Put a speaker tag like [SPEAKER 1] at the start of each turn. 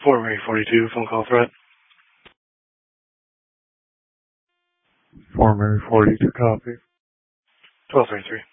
[SPEAKER 1] Fort Mary 42, phone call threat.
[SPEAKER 2] Fort Mary 42, copy.
[SPEAKER 1] 1233.